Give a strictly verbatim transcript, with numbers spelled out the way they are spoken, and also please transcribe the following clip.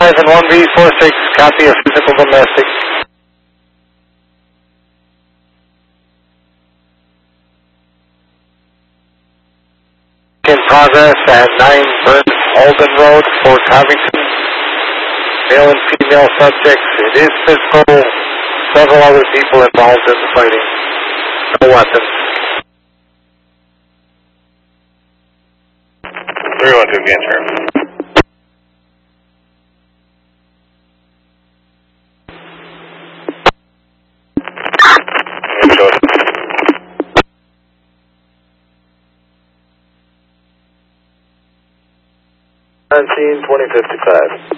and one B four six, copy a physical domestic. In progress at nine Burnt Holden Road, Fort Covington. Male and female subjects. It is physical. Several other people involved in the fighting. No weapons. three one two again, Sheriff. nineteen twenty fifty-five.